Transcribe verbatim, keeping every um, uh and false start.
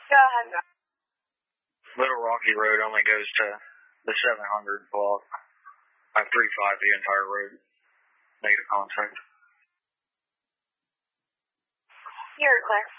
Go ahead. Little Rocky Road only goes to the seven hundred block. I have three five the entire road. Negative contact. You're clear.